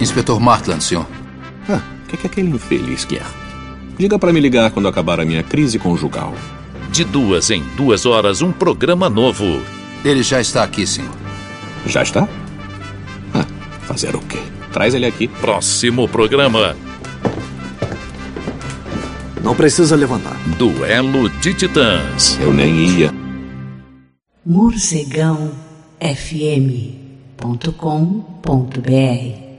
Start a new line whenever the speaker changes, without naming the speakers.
Inspetor Martland, senhor.
O que aquele infeliz quer? Diga para me ligar quando acabar a minha crise conjugal.
De 2 em 2 horas, um programa novo.
Ele já está aqui, senhor.
Já está? Fazer o quê? Traz ele aqui.
Próximo programa.
Não precisa levantar.
Duelo de Titãs.
Eu nem ia.
morcegãofm.com.br